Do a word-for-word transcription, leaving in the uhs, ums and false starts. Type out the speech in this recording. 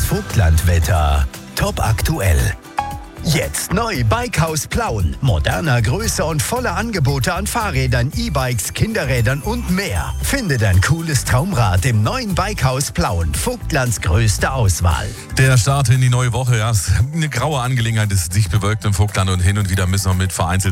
Vogtlandwetter. Top aktuell. Jetzt neu Bikehaus Plauen. Moderner, größer und voller Angebote an Fahrrädern, E-Bikes, Kinderrädern und mehr. Finde dein cooles Traumrad im neuen Bikehaus Plauen. Vogtlands größte Auswahl. Der Start in die neue Woche, ja, ist eine graue Angelegenheit, es ist dicht bewölkt im Vogtland und hin und wieder müssen wir mit vereinzelt